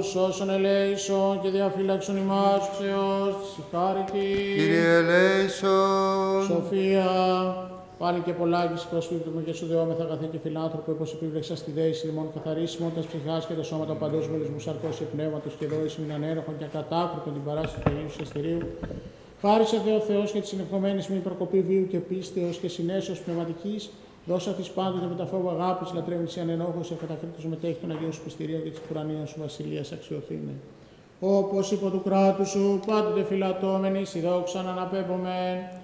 όσων ελέησον και διαφύλαξον ημάς του Θεός της συγχάρητη. Κύριε ελέησον. Σοφία, πάλι και πολλάκις προσφύγουμε και σου δεόμεθα καθή και φιλάνθρωπε, όπως επίβλεξα στη δέηση ημών καθαρίσιμον τας ψυχάς και τα σώματα παντός βολισμού σαρκός και πνεύματος και δόηση μην ανέροχον και ακατάκριτον την παράσταση του Αγίου Συστηρίου. Χάρισε δε ο Θεός και τη συνεχομένης μη προκοπή βίου και πίστεως και συνέσεως πνευματικής, δώσα της πάντοτε με τα φόβου αγάπης, λατρεύνηση ανενόχως, εκατακρίτως μετέχει των Αγίων σου πιστηρίων και της ουρανίων σου βασιλείας αξιοθήνε. Όπως υπό του κράτου σου, πάντοτε φυλατώμενη, η δόξα να αναπέμπομεν.